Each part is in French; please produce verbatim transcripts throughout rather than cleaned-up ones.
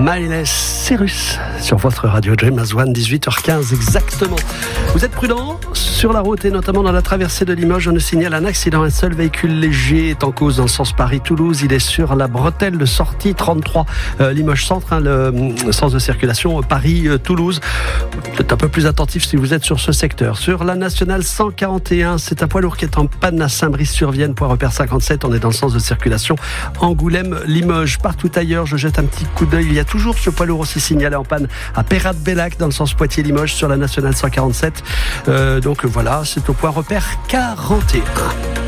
Miley Cyrus sur votre radio Dream as One, dix-huit heures quinze exactement. Vous êtes prudents sur la route et notamment dans la traversée de Limoges. On nous signale un accident. Un seul véhicule léger est en cause dans le sens Paris-Toulouse. Il est sur la bretelle de sortie trente-trois euh, Limoges Centre, hein, le sens de circulation Paris-Toulouse. Peut-être un peu plus attentif si vous êtes sur ce secteur. Sur la nationale cent quarante et un, c'est un poids lourd qui est en panne à Saint-Brice-sur-Vienne, point repère cinquante-sept. On est dans le sens de circulation Angoulême-Limoges. Partout ailleurs, je jette un petit coup d'œil. Il y a toujours ce poids lourd aussi signalé en panne à Peyrat-Bellac dans le sens Poitiers-Limoges sur la nationale cent quarante-sept. Euh, donc voilà, c'est au point repère quarante et un.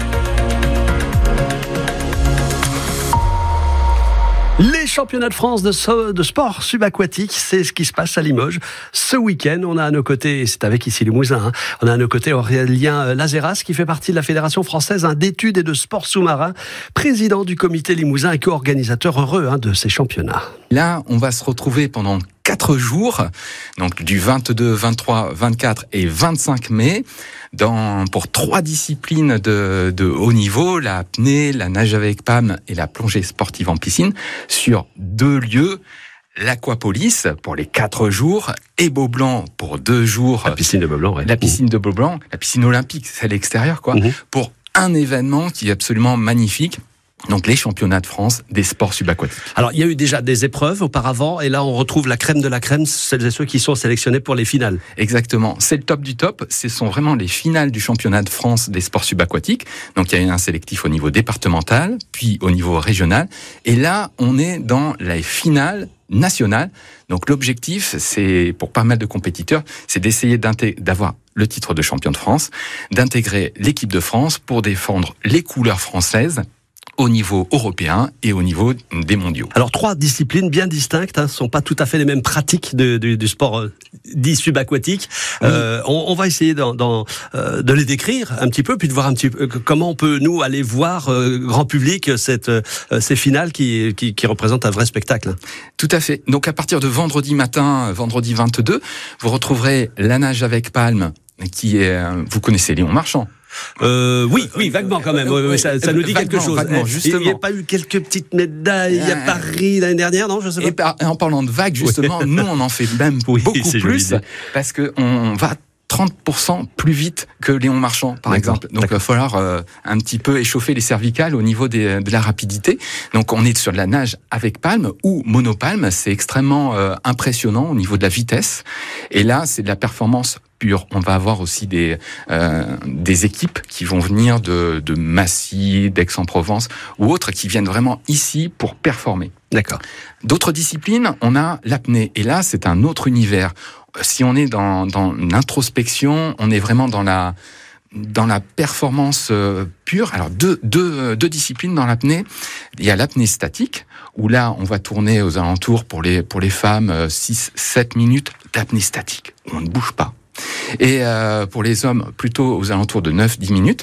Les championnats de France de, so- de sport subaquatique, c'est ce qui se passe à Limoges. Ce week-end, on a à nos côtés, c'est avec ici Limousin, hein, on a à nos côtés Aurélien Lazeras, qui fait partie de la Fédération française hein, d'études et de sport sous-marin, président du comité Limousin et co-organisateur heureux hein, de ces championnats. Là, on va se retrouver pendant quatre jours, donc du vingt-deux, vingt-trois, vingt-quatre et vingt-cinq mai, dans, pour trois disciplines de, de haut niveau, la apnée, la nage avec P A M et la plongée sportive en piscine, sur deux lieux, l'Aquapolis pour les quatre jours et Beaublanc pour deux jours. La piscine de Beaublanc, ouais. La piscine de Beaublanc, la piscine olympique, c'est à l'extérieur, quoi, mmh. pour un événement qui est absolument magnifique. Donc les championnats de France des sports subaquatiques. Alors il y a eu déjà des épreuves auparavant et là on retrouve la crème de la crème, celles et ceux qui sont sélectionnés pour les finales. Exactement, c'est le top du top, ce sont vraiment les finales du championnat de France des sports subaquatiques. Donc il y a eu un sélectif au niveau départemental, puis au niveau régional et là on est dans les finales nationales. Donc l'objectif, c'est pour pas mal de compétiteurs, c'est d'essayer d'avoir le titre de champion de France, d'intégrer l'équipe de France pour défendre les couleurs françaises au niveau européen et au niveau des mondiaux. Alors trois disciplines bien distinctes, hein, sont pas tout à fait les mêmes pratiques de, de, du sport euh, dit subaquatique. Oui. Euh, on, on va essayer dans, dans, euh, de les décrire un petit peu, puis de voir un petit peu comment on peut nous aller voir euh, grand public cette euh, ces finales qui, qui qui représentent un vrai spectacle. Tout à fait. Donc à partir de vendredi matin, vendredi vingt-deux, vous retrouverez la nage avec P A M, qui est, vous connaissez Léon Marchand. Euh, oui, oui, vaguement quand même. Euh, oui, ça, ça nous dit vaguement, quelque chose. Vaguement, justement. Il n'y a pas eu quelques petites médailles à Paris l'année dernière, non? Je sais pas. Et, par, et en parlant de vagues, justement, oui. nous on en fait même oui, beaucoup plus parce que on va trente pour cent plus vite que Léon Marchand, par D'accord. exemple. Donc, il va falloir euh, un petit peu échauffer les cervicales au niveau des, de la rapidité. Donc, on est sur de la nage avec palme ou monopalme. C'est extrêmement euh, impressionnant au niveau de la vitesse. Et là, c'est de la performance pure. On va avoir aussi des euh, des équipes qui vont venir de, de Massy, d'Aix-en-Provence ou autres qui viennent vraiment ici pour performer. D'accord. D'autres disciplines, on a l'apnée. Et là, c'est un autre univers. Si on est dans, dans l'introspection, on est vraiment dans la, dans la performance euh, pure. Alors, deux, deux, deux disciplines dans l'apnée. Il y a l'apnée statique, où là, on va tourner aux alentours pour les, pour les femmes six sept minutes d'apnée statique, où on ne bouge pas. Et euh, pour les hommes, plutôt aux alentours de neuf dix minutes.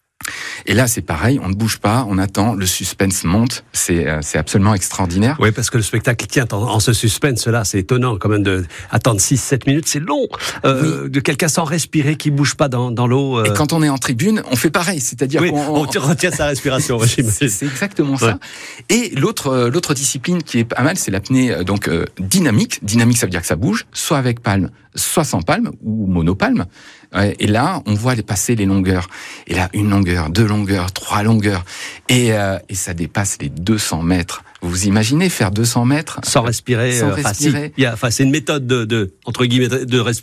Et là, c'est pareil, on ne bouge pas, on attend, le suspense monte, c'est euh, c'est absolument extraordinaire. Oui, parce que le spectacle tient en, en ce suspense-là, c'est étonnant quand même de attendre six sept minutes, c'est long. Euh, oui. De quelqu'un sans respirer, qui bouge pas dans, dans l'eau. Euh... Et quand on est en tribune, on fait pareil, c'est-à-dire oui, qu'on on, on retient sa respiration. c'est, c'est exactement ça. Ouais. Et l'autre l'autre discipline qui est pas mal, c'est l'apnée donc euh, dynamique. Dynamique, ça veut dire que ça bouge, soit avec palme, soit sans palme ou monopalme. Et là, on voit passer les longueurs. Et là, une longueur, deux longueurs, trois longueurs. Et, euh, et ça dépasse les deux cents mètres. Vous imaginez faire deux cents mètres sans respirer, sans euh, respirer. Si, il y a, enfin, c'est une méthode de, de entre guillemets de respiration.